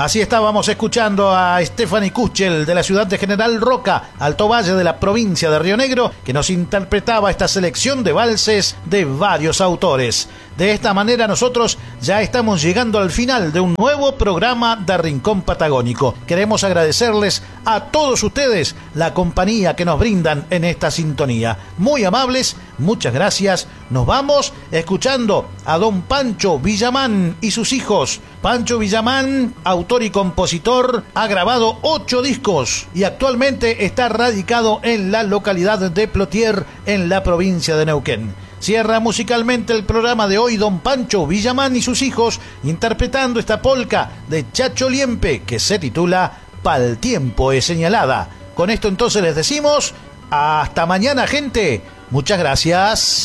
Así estábamos escuchando a Stephanie Kuchel de la ciudad de General Roca, Alto Valle de la provincia de Río Negro, que nos interpretaba esta selección de valses de varios autores. De esta manera nosotros ya estamos llegando al final de un nuevo programa de Rincón Patagónico. Queremos agradecerles a todos ustedes la compañía que nos brindan en esta sintonía. Muy amables, muchas gracias. Nos vamos escuchando a don Pancho Villamán y sus hijos. Pancho Villamán, autor y compositor, ha grabado 8 discos y actualmente está radicado en la localidad de Plotier, en la provincia de Neuquén. Cierra musicalmente el programa de hoy don Pancho Villamán y sus hijos, interpretando esta polca de Chacho Liempe que se titula Pa'l tiempo es señalada. Con esto entonces les decimos hasta mañana, gente. Muchas gracias.